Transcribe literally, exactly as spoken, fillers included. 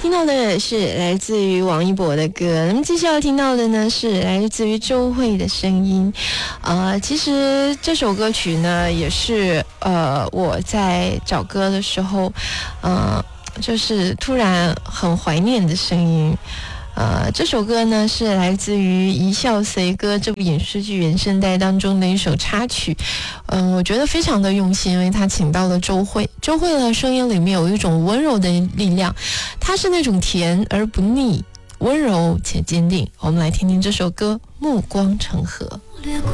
听到的是来自于王一博的歌，那么接下来听到的呢是来自于周蕙的声音。呃，其实这首歌曲呢也是呃我在找歌的时候，呃，就是突然很怀念的声音。呃，这首歌呢是来自于《一笑随歌》这部影视剧原声带当中的一首插曲。嗯、呃，我觉得非常的用心，因为他请到了周蕙。周蕙的声音里面有一种温柔的力量，它是那种甜而不腻，温柔且坚定。我们来听听这首歌《暮光成河》。 掠过